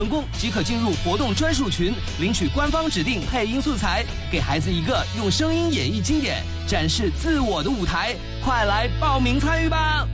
成功即可进入活动专属群，领取官方指定配音素材，给孩子一个用声音演绎经典、展示自我的舞台。快来报名参与吧！